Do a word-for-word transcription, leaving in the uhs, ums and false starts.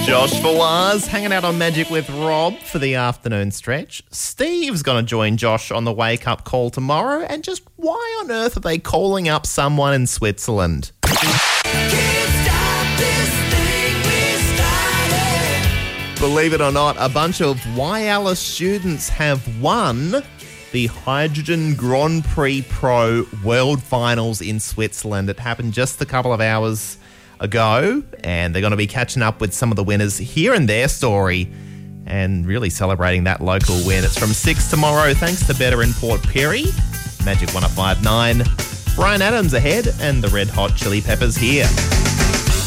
Josh Fawaz hanging out on Magic with Rob for the afternoon stretch. Steve's going to join Josh on the wake-up call tomorrow. And just why on earth are they calling up someone in Switzerland? Believe it or not, a bunch of Whyalla students have won the Hydrogen Grand Prix Pro World Finals in Switzerland. It happened just a couple of hours ago, and they're going to be catching up with some of the winners, hearing their story and really celebrating that local win. It's from six tomorrow, thanks to Better in Port Pirie. Magic one oh five point nine. Brian Adams ahead, and the Red Hot Chili Peppers here.